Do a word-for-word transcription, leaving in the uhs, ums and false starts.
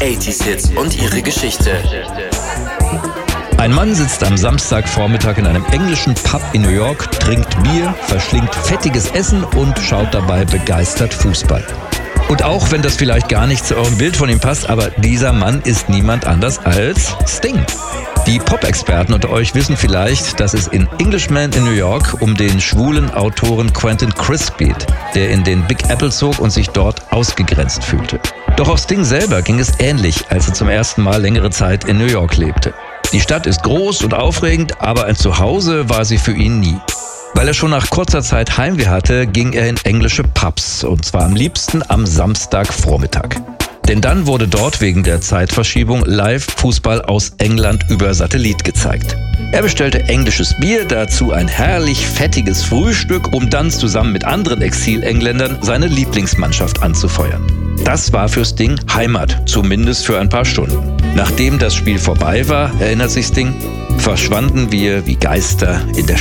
achtziger-Hits und ihre Geschichte. Ein Mann sitzt am Samstagvormittag in einem englischen Pub in New York, trinkt Bier, verschlingt fettiges Essen und schaut dabei begeistert Fußball. Und auch wenn das vielleicht gar nicht zu eurem Bild von ihm passt, aber dieser Mann ist niemand anders als Sting. Die Pop-Experten unter euch wissen vielleicht, dass es in Englishman in New York um den schwulen Autoren Quentin Crisp geht, der in den Big Apple zog und sich dort ausgegrenzt fühlte. Doch auch Sting selber ging es ähnlich, als er zum ersten Mal längere Zeit in New York lebte. Die Stadt ist groß und aufregend, aber ein Zuhause war sie für ihn nie. Weil er schon nach kurzer Zeit Heimweh hatte, ging er in englische Pubs, und zwar am liebsten am Samstagvormittag. Denn dann wurde dort wegen der Zeitverschiebung Live-Fußball aus England über Satellit gezeigt. Er bestellte englisches Bier, dazu ein herrlich fettiges Frühstück, um dann zusammen mit anderen Exilengländern seine Lieblingsmannschaft anzufeuern. Das war für Sting Heimat, zumindest für ein paar Stunden. Nachdem das Spiel vorbei war, erinnert sich Sting, verschwanden wir wie Geister in der